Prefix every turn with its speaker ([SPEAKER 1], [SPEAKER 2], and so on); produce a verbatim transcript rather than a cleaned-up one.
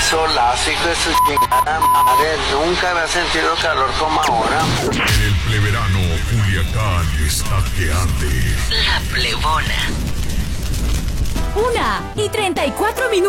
[SPEAKER 1] solazo, hijo de su chingada madre. Nunca había sentido calor como ahora.
[SPEAKER 2] En el pleverano, Culiacán está que arde.
[SPEAKER 3] La Plebona.
[SPEAKER 4] Una y treinta y cuatro minutos.